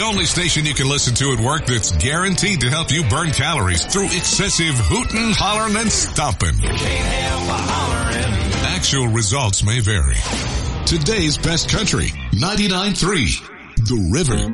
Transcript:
only station you can listen to at work that's guaranteed to help you burn calories through excessive hootin', hollerin', and stomping. Actual results may vary. Today's best country, 99.3, The River.